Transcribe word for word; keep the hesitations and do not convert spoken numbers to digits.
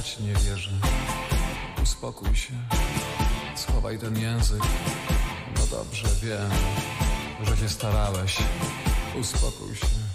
ci nie wierzę. Uspokój się, schowaj ten język. No dobrze, wiem, że się starałeś. Uspokój się.